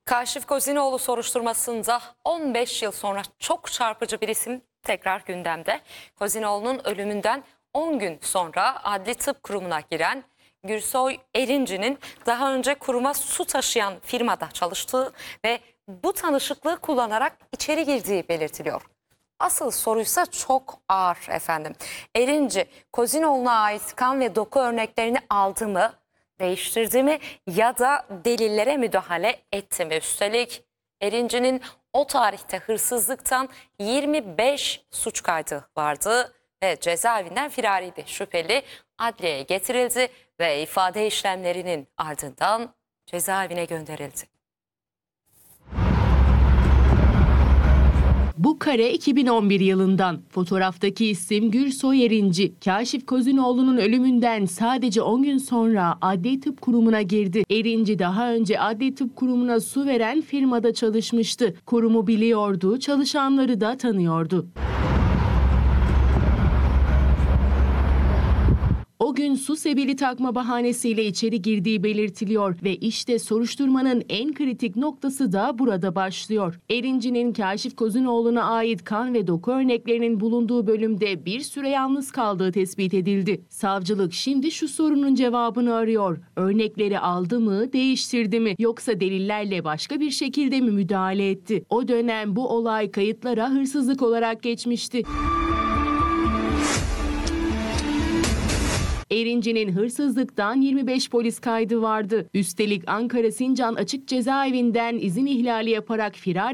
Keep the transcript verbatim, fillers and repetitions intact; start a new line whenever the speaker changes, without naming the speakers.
Kaşif Kozinoğlu soruşturmasında on beş yıl sonra çok çarpıcı bir isim tekrar gündemde. Kozinoğlu'nun ölümünden on gün sonra Adli Tıp Kurumu'na giren Gürsoy Erinci'nin daha önce kuruma su taşıyan firmada çalıştığı ve bu tanışıklığı kullanarak içeri girdiği belirtiliyor. Asıl soruysa çok ağır efendim. Erinci, Kozinoğlu'na ait kan ve doku örneklerini aldı mı, değiştirdi mi ya da delillere müdahale etti mi? Üstelik Erinci'nin o tarihte hırsızlıktan yirmi beş suç kaydı vardı ve cezaevinden firariydi. Şüpheli adliyeye getirildi ve ifade işlemlerinin ardından cezaevine gönderildi.
Bu kare iki bin on bir yılından. Fotoğraftaki isim Gürsoy Erinci. Kaşif Kozinoğlu'nun ölümünden sadece on gün sonra Adli Tıp Kurumu'na girdi. Erinci daha önce Adli Tıp Kurumu'na su veren firmada çalışmıştı. Kurumu biliyordu, çalışanları da tanıyordu. O gün su sebili takma bahanesiyle içeri girdiği belirtiliyor ve işte soruşturmanın en kritik noktası da burada başlıyor. Erinci'nin Kaşif Kozinoğlu'na ait kan ve doku örneklerinin bulunduğu bölümde bir süre yalnız kaldığı tespit edildi. Savcılık şimdi şu sorunun cevabını arıyor. Örnekleri aldı mı, değiştirdi mi yoksa delillerle başka bir şekilde mi müdahale etti? O dönem bu olay kayıtlara hırsızlık olarak geçmişti. Erinci'nin hırsızlıktan yirmi beş polis kaydı vardı. Üstelik Ankara Sincan Açık Cezaevinden izin ihlali yaparak firar